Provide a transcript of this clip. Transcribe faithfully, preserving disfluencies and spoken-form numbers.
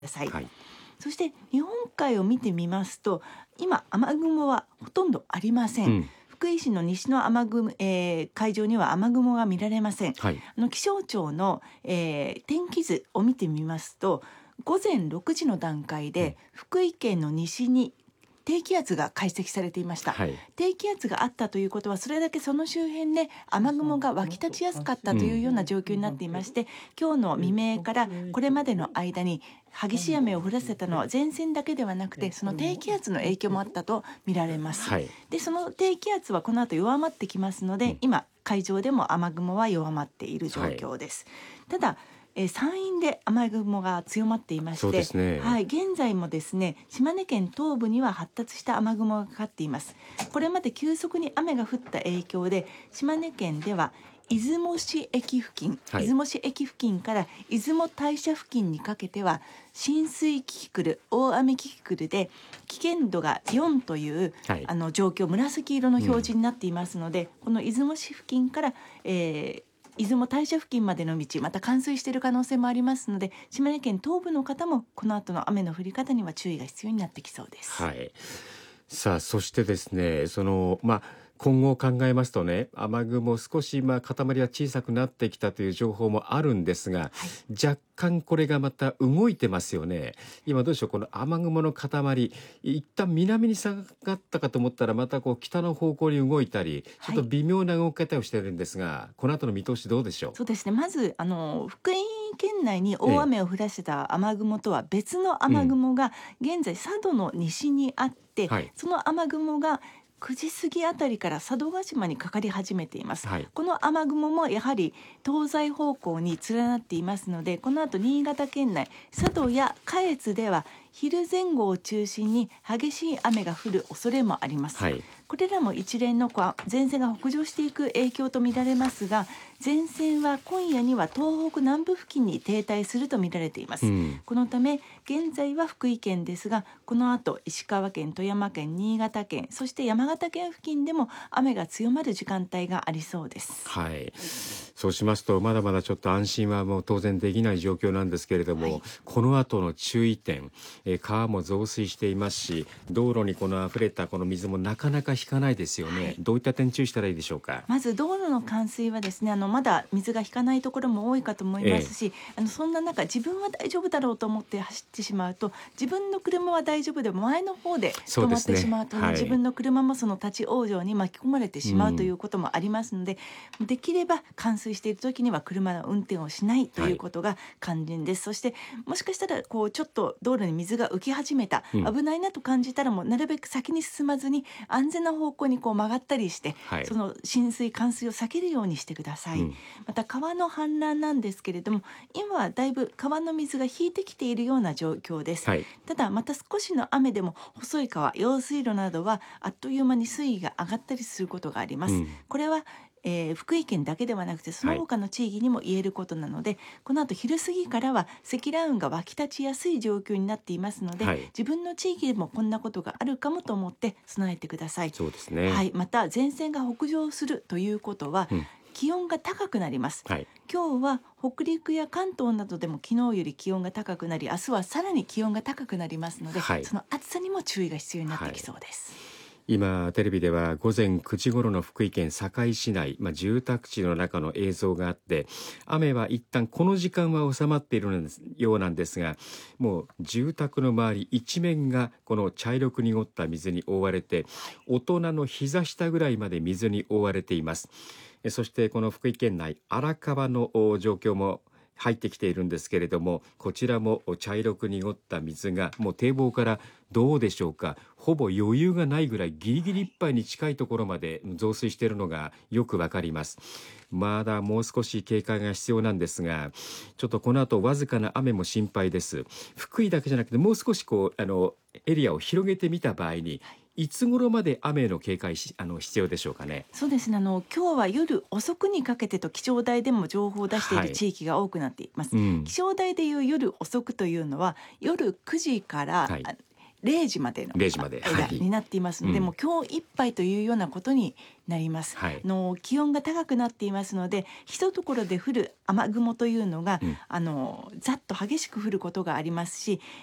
ださい。 はい。 そして日本海を見てみますと、今雨雲はほとんどありません。 うん。 福井市の西の雨雲、えー海上には雨雲が見られません。 はい。 あの気象庁の、えー天気図を見てみますと、ごぜんろくじの段階で福井県の西に低気圧が解析されていました。 はい。 低気圧があったということは、それだけその周辺で雨雲が湧き立ちやすかったというような状況になっていまして、今日の未明からこれまでの間に激しい雨を降らせたのは前線だけではなくて、その低気圧の影響もあったと見られます。 はい。 でその低気圧はこの後弱まってきますので、 うん今海上でも雨雲は弱まっている状況です。ただえー山陰で雨雲が強まっていまして、 そうですね。 はい、現在もですね、島根県東部には発達した雨雲がかかっています。これまで急速に雨が降った影響で、島根県では出雲市駅付近、 はい出雲市駅付近から出雲大社付近にかけては浸水キキクル、大雨キキクルで危険度がよんという、 はい。 あの状況、紫色の表示になっていますので、この出雲市付近から、えー出雲大社付近までの道、また冠水している可能性もありますので、島根県東部の方もこの後の雨の降り方には注意が必要になってきそうです。 はい。さあ、そしてですね、その、まあ、今後を考えますとね、雨雲少し、まあ、塊は小さくなってきたという情報もあるんですが、若干これがまた動いてますよね。今どうでしょう、この雨雲の塊、一旦南に下がったかと思ったら、またこう北の方向に動いたり、ちょっと微妙な動き方をしてるんですが、この後の見通しどうでしょう。 そうですね、まずあの福井県内に大雨を降らせた雨雲とは別の雨雲が現在佐渡の西にあって、 はい。 その雨雲がくじ過ぎあたりから佐渡島にかかり始めています。 はい。 この雨雲もやはり東西方向に連なっていますので、この後新潟県内佐渡や下越では昼前後を中心に激しい雨が降る恐れもあります。 はい。 これらも一連のこう前線が北上していく影響とみられますが、前線は今夜には東北南部付近に停滞すると見られています。 うん。 このため現在は福井県ですが、この後石川県、富山県、新潟県、そして山形県付近でも雨が強まる時間帯がありそうです。 はい。そうしますと、まだまだちょっと安心はもう当然できない状況なんですけれども、 はい、 この後の注意点、えー川も増水していますし、道路にこの溢れたこの水もなかなか引かないですよね。 はい、 どういった点注意したらいいでしょうか。 まず道路の冠水はですね、あのまだ水が引かないところも多いかと思いますし、あのそんな中自分は大丈夫だろうと思って走ってしまうと、自分の車は大丈夫でも前の方で止まってしまうと、 そうですね。はい。 自分の車もその立ち往生に巻き込まれてしまうということもありますので、できれば冠水している時には車の運転をしないということが肝心です。そしてもしかしたらこうちょっと道路に水が浮き始めた、 うん危ないなと感じたら、もうなるべく先に進まずに安全な方向にこう曲がったりして、 はい。 その浸水冠水を避けるようにしてください。 うん。 また川の氾濫なんですけれども、今はだいぶ川の水が引いてきているような状況です。 はい。 ただまた少しの雨でも細い川、用水路などはあっという間に水位が上がったりすることがあります。 うん。 これはえー福井県だけではなくて、その他の地域にも言えることなので、この後昼過ぎからは積乱雲が湧き立ちやすい状況になっていますので、 はい。 自分の地域でもこんなことがあるかもと思って備えてください。 そうですね。 はい、また前線が北上するということは、 うん。 気温が高くなります。 はい。 今日は北陸や関東などでも昨日より気温が高くなり、明日はさらに気温が高くなりますので、 はい。 その暑さにも注意が必要になってきそうです。 今テレビではごぜんくじ頃の福井県坂井市内、まあ、住宅地の中の映像があって、雨は一旦この時間は収まっているようなんですが、もう住宅の周り一面がこの茶色く濁った水に覆われて、大人の膝下ぐらいまで水に覆われています。そしてこの福井県内荒川の状況も入ってきているんですけれども、こちらも茶色く濁った水がもう堤防からどうでしょうか、ほぼ余裕がないぐらいギリギリいっぱいに近いところまで増水しているのがよくわかります。まだもう少し警戒が必要なんですが、ちょっとこの後わずかな雨も心配です。福井だけじゃなくてもう少しこうあのエリアを広げてみた場合に、いつ頃まで雨の警戒しあの必要でしょうかね。 そうですね、あの今日は夜遅くにかけてと気象台でも情報を出している地域が多くなっています。 うん。 気象台でいう夜遅くというのは夜くじから、 はい。 れいじまでのれいじまで、 間になっていますので、 はい、 もう今日いっぱいというようなことになります。 はい、 あの気温が高くなっていますので、一ところで降る雨雲というのが、 うん、 あのざっと激しく降ることがありますし、